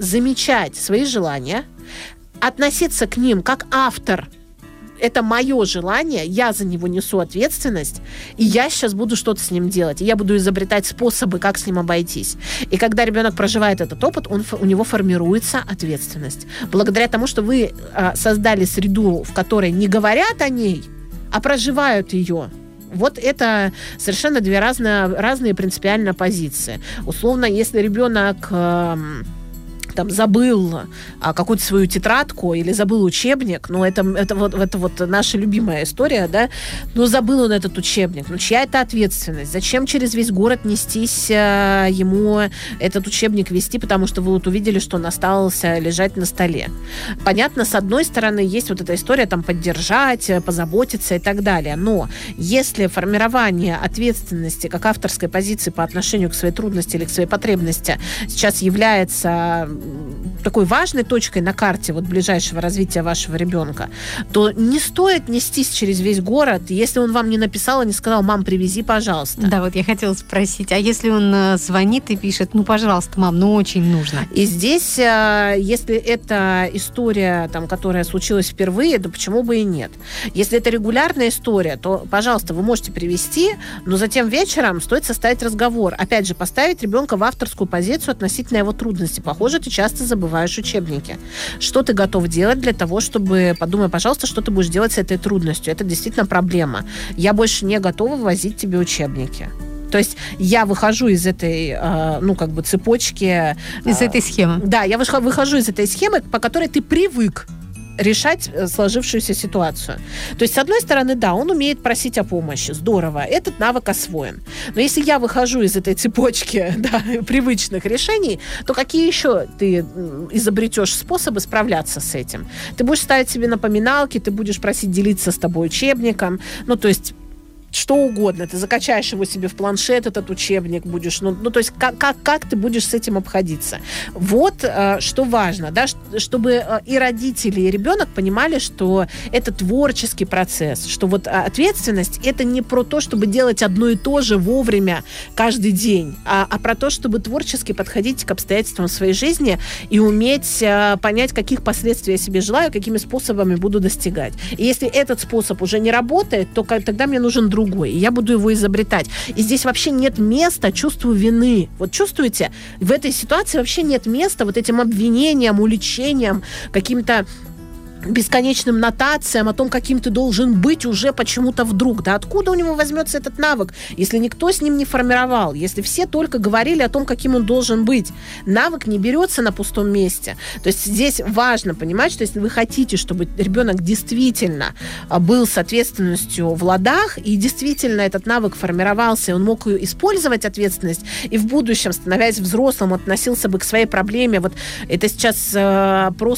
замечать свои желания, относиться к ним как автор. Это мое желание, я за него несу ответственность, и я сейчас буду что-то с ним делать. И я буду изобретать способы, как с ним обойтись. И когда ребенок проживает этот опыт, у него формируется ответственность. Благодаря тому, что вы создали среду, в которой не говорят о ней, а проживают ее. Вот это совершенно две разные принципиально позиции. Условно, если ребенок забыл какую-то свою тетрадку или забыл учебник, это вот наша любимая история, да, забыл он этот учебник, чья это ответственность? Зачем через весь город нестись ему этот учебник вести, потому что вы увидели, что он остался лежать на столе? Понятно, с одной стороны, есть вот эта история поддержать, позаботиться и так далее, но если формирование ответственности как авторской позиции по отношению к своей трудности или к своей потребности сейчас является такой важной точкой на карте ближайшего развития вашего ребенка, то не стоит нестись через весь город, если он вам не написал и не сказал: мам, привези, пожалуйста. Да, я хотела спросить, а если он звонит и пишет: пожалуйста, мам, очень нужно? И здесь, если это история, которая случилась впервые, то почему бы и нет? Если это регулярная история, то, пожалуйста, вы можете привести, но затем вечером стоит составить разговор. Опять же, поставить ребенка в авторскую позицию относительно его трудностей. Похоже, ты часто забываешь учебники. Что ты готов делать для того, чтобы... Подумай, пожалуйста, что ты будешь делать с этой трудностью. Это действительно проблема. Я больше не готова возить тебе учебники. То есть я выхожу из этой, цепочки... Из этой схемы. Да, я выхожу из этой схемы, по которой ты привык решать сложившуюся ситуацию. То есть, с одной стороны, да, он умеет просить о помощи. Здорово. Этот навык освоен. Но если я выхожу из этой цепочки привычных решений, то какие еще ты изобретешь способы справляться с этим? Ты будешь ставить себе напоминалки, ты будешь просить делиться с тобой учебником. То есть что угодно. Ты закачаешь его себе в планшет, этот учебник будешь. То есть как ты будешь с этим обходиться? Вот что важно, да, чтобы и родители, и ребенок понимали, что это творческий процесс, что ответственность — это не про то, чтобы делать одно и то же вовремя каждый день, а про то, чтобы творчески подходить к обстоятельствам своей жизни и уметь понять, каких последствий я себе желаю, какими способами буду достигать. И если этот способ уже не работает, то тогда мне нужен другой, и я буду его изобретать. И здесь вообще нет места чувству вины. Чувствуете? В этой ситуации вообще нет места этим обвинениям, уличениям, каким-то бесконечным нотациям о том, каким ты должен быть уже почему-то вдруг. Да откуда у него возьмется этот навык, если никто с ним не формировал, если все только говорили о том, каким он должен быть? Навык не берется на пустом месте. То есть здесь важно понимать, что если вы хотите, чтобы ребенок действительно был с ответственностью в ладах, и действительно этот навык формировался, и он мог использовать ответственность, и в будущем, становясь взрослым, относился бы к своей проблеме. Это сейчас просто